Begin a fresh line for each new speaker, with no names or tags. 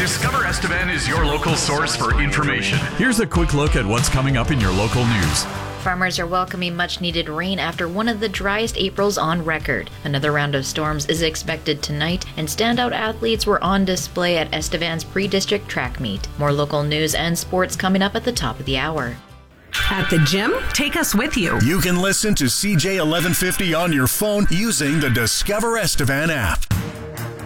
Discover Estevan is your local source for information.
Here's a quick look at what's coming up in your local news.
Farmers are welcoming much-needed rain after one of the driest Aprils on record. Another round of storms is expected tonight, and standout athletes were on display at Estevan's pre-district track meet. More local news and sports coming up at the top of the hour.
At the gym? Take us with you.
You can listen to CJ 1150 on your phone using the Discover Estevan app.